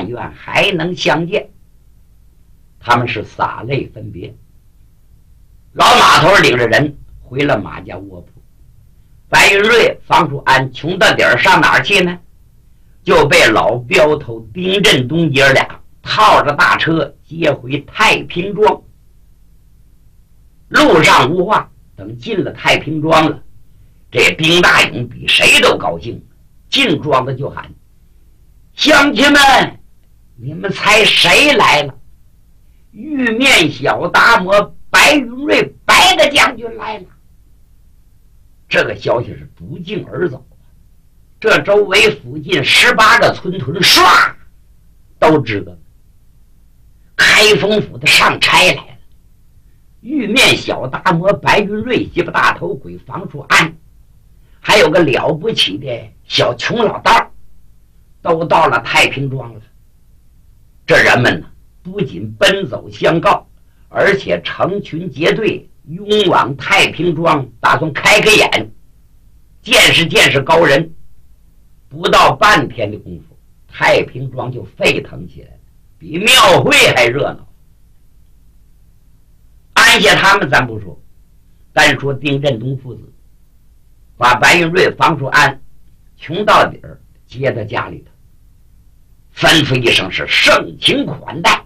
但愿还能相见。他们是洒泪分别。老马头领着人回了马家卧铺。白云瑞、方树安穷到底儿上哪儿去呢？就被老镖头丁振东爷俩套着大车接回太平庄。路上无话，等进了太平庄了，这丁大勇比谁都高兴，进庄的就喊：乡亲们，你们猜谁来了？玉面小达摩白云瑞白的将军来了。这个消息是不胫而走，这周围附近18个村屯唰都知道了。开封府的上差来了，玉面小达摩白云瑞、鸡巴大头鬼房树安，还有个了不起的小穷老道，都到了太平庄了。这人们呢，不仅奔走相告，而且成群结队拥往太平庄，打算开个眼，见识高人。不到半天的功夫，太平庄就沸腾起来了，比庙会还热闹。安下他们咱不说，单说丁振东父子，把白云瑞、方树安穷到底儿接到家里头，吩咐一声是盛情款待。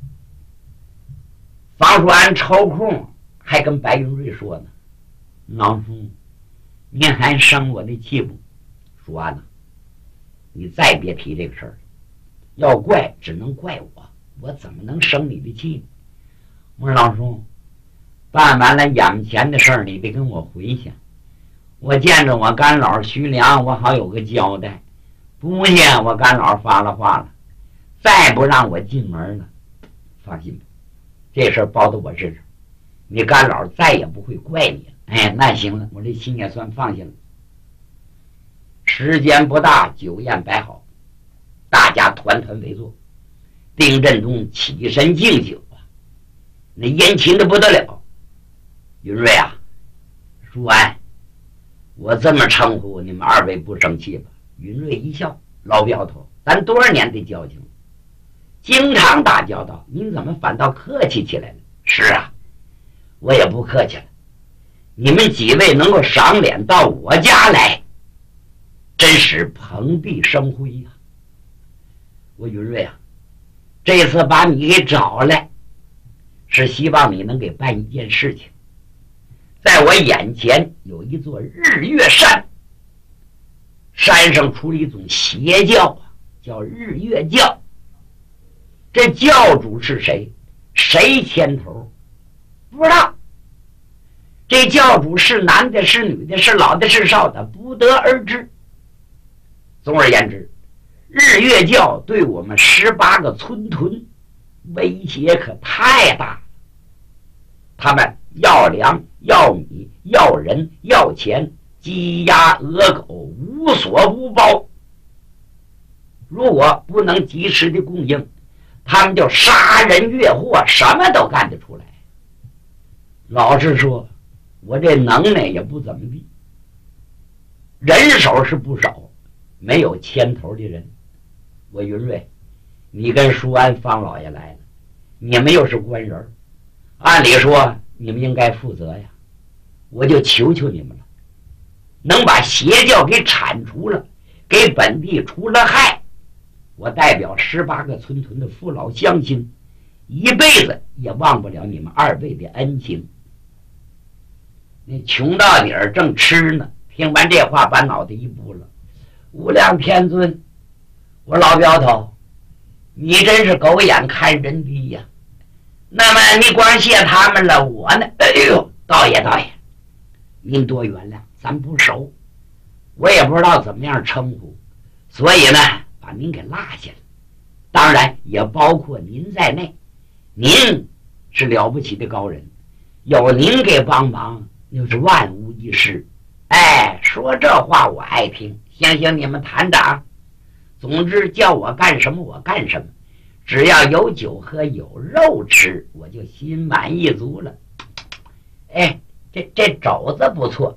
方树安抽空还跟白云瑞说呢：老叔，您还生我的气不？说呢，你再别提这个事儿，要怪只能怪我怎么能生你的气呢？我说老叔，办完了眼前的事儿，你得跟我回去，我见着我干老徐良，我好有个交代。不见我干老发了话了，再不让我进门了，放心吧，这事儿包到我身上，你干老再也不会怪你了。哎，那行了，我这心也算放下了。时间不大，酒宴摆好，大家团团围坐。丁振东起身敬酒啊，那殷勤的不得了。云瑞啊，舒安，我这么称呼你们二位不生气吧？云瑞一笑，老镖头，咱多少年的交情，经常打交道，您怎么反倒客气起来了？是啊，我也不客气了。你们几位能够赏脸到我家来，真是蓬荜生辉呀！我云瑞啊，这次把你给找来，是希望你能给办一件事情。在我眼前有一座日月山，山上出了一种邪教啊，叫日月教。这教主是谁？谁牵头？不知道。这教主是男的是女的，是老的是少的，不得而知。总而言之，日月教对我们18个村屯威胁可太大了。他们要粮要米要人要钱，鸡鸭鹅狗无所不包。如果不能及时的供应，他们就杀人越货，什么都干得出来。老实说，我这能耐也不怎么地，人手是不少，没有牵头的人。我云瑞，你跟舒安方老爷来了，你们又是官人，按理说你们应该负责呀，我就求求你们了，能把邪教给铲除了，给本地除了害，我代表18个村屯的父老乡亲，一辈子也忘不了你们二位的恩情。那穷到底儿正吃呢，听完这话把脑袋一拨了。无量天尊，我老镖头，你真是狗眼看人低呀。那么你光谢他们了，我呢？哎呦，道爷，您多原谅，咱不熟，我也不知道怎么样称呼，所以呢，把您给落下了。当然也包括您在内，您是了不起的高人，有您给帮忙，就是万无一失。哎，说这话我爱听，行，你们谈长。总之叫我干什么我干什么，只要有酒喝有肉吃，我就心满意足了。哎，这肘子不错，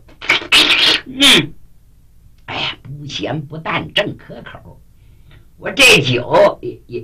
哎呀，不咸不淡，正可口。我这酒